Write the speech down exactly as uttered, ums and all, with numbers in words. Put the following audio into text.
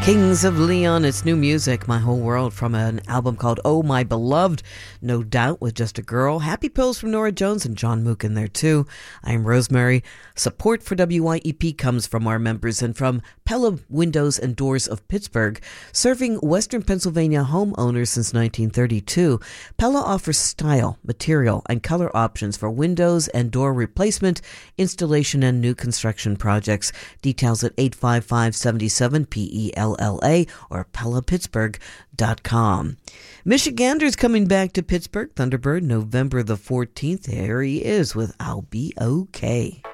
Kings of Leon, it's new music, My Whole World, from an album called Oh My Beloved, No Doubt with Just a Girl. Happy Pills from Nora Jones and John Mook in there too. I'm Rosemary. Support for W Y E P comes from our members and from Pella Windows and Doors of Pittsburgh. Serving Western Pennsylvania homeowners since nineteen thirty-two, Pella offers style, material, and color options for windows and door replacement, installation, and new construction projects. Details at eight five five seven seven P E L L A or Pella Pittsburgh dot com. Michiganders coming back to Pittsburgh. Thunderbird, November the fourteenth. There he is with I'll Be Okay.